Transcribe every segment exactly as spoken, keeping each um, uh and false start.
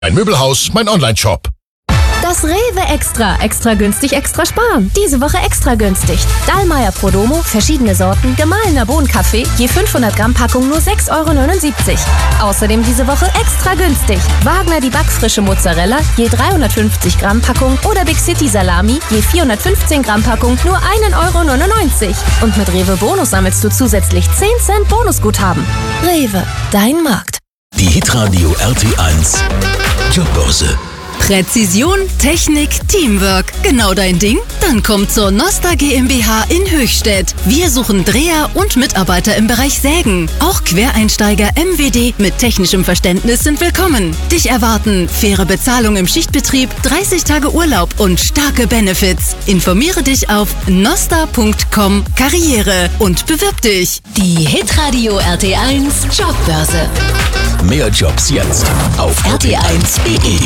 Ein Möbelhaus, mein Onlineshop. Das Rewe Extra. Extra günstig, extra sparen. Diese Woche extra günstig. Dallmayr Prodomo, verschiedene Sorten, gemahlener Bohnenkaffee, je fünfhundert Gramm Packung nur sechs Euro neunundsiebzig. Außerdem diese Woche extra günstig. Wagner die backfrische Mozzarella, je dreihundertfünfzig Gramm Packung oder Big City Salami, je vierhundertfünfzehn Gramm Packung nur ein Euro neunundneunzig. Und mit Rewe Bonus sammelst du zusätzlich zehn Cent Bonusguthaben. Rewe, dein Markt. Die Hitradio R T eins Jobbörse. Präzision, Technik, Teamwork. Genau dein Ding? Dann komm zur Nosta GmbH in Höchstädt. Wir suchen Dreher und Mitarbeiter im Bereich Sägen. Auch Quereinsteiger M W D mit technischem Verständnis sind willkommen. Dich erwarten faire Bezahlung im Schichtbetrieb, dreißig Tage Urlaub und starke Benefits. Informiere dich auf nosta punkt com Karriere und bewirb dich. Die Hitradio R T eins Jobbörse. Mehr Jobs jetzt auf R T eins punkt de.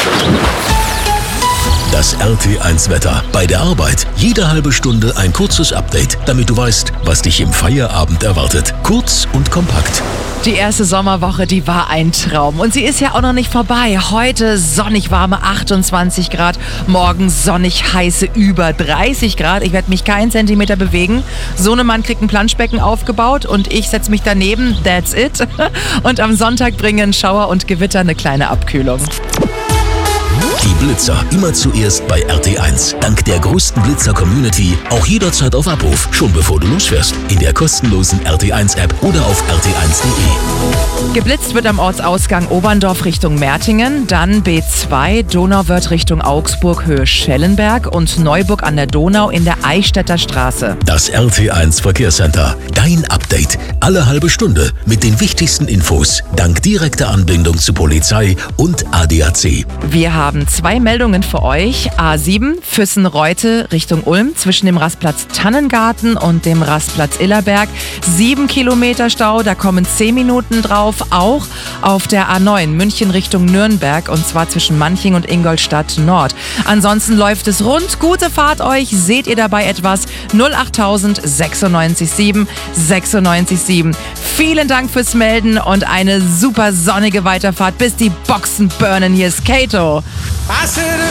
Das R T eins Wetter. Bei der Arbeit jede halbe Stunde ein kurzes Update, damit du weißt, was dich im Feierabend erwartet. Kurz und kompakt. Die erste Sommerwoche, die war ein Traum. Und sie ist ja auch noch nicht vorbei. Heute sonnig warme achtundzwanzig Grad, morgen sonnig heiße über dreißig Grad. Ich werde mich keinen Zentimeter bewegen. Sohnemann kriegt ein Planschbecken aufgebaut und ich setze mich daneben. That's it. Und am Sonntag bringen Schauer und Gewitter eine kleine Abkühlung. Die Blitzer immer zuerst bei R T eins. Dank der größten Blitzer-Community auch jederzeit auf Abruf, schon bevor du losfährst. In der kostenlosen R T eins App oder auf R T eins punkt de. Geblitzt wird am Ortsausgang Oberndorf Richtung Mertingen, dann B zwei Donauwörth Richtung Augsburg Höhe Schellenberg und Neuburg an der Donau in der Eichstätter Straße. Das R T eins Verkehrscenter. Dein Update. Alle halbe Stunde mit den wichtigsten Infos. Dank direkter Anbindung zu Polizei und A D A C. Wir haben zwei Meldungen für euch. A sieben Füssen-Reute Richtung Ulm zwischen dem Rastplatz Tannengarten und dem Rastplatz Illerberg. Sieben Kilometer Stau, da kommen zehn Minuten drauf. Auch auf der A neun München Richtung Nürnberg und zwar zwischen Manching und Ingolstadt Nord. Ansonsten läuft es rund. Gute Fahrt euch. Seht ihr dabei etwas? null acht null null sechsundneunzig sieben sechsundneunzig sieben. Vielen Dank fürs Melden und eine super sonnige Weiterfahrt, bis die Boxen burnen. Hier ist Kato. I said